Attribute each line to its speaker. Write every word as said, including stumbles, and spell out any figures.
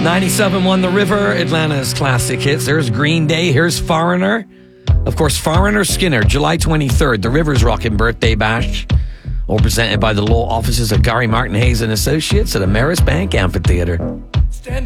Speaker 1: ninety-seven one The River, Atlanta's classic hits. There's Green Day. Here's Foreigner. Of course, Foreigner Skinner, July twenty-third, The River's Rockin' Birthday Bash, all presented by the law offices of Gary Martin Hayes and Associates at Ameris Bank Amphitheater.
Speaker 2: Stand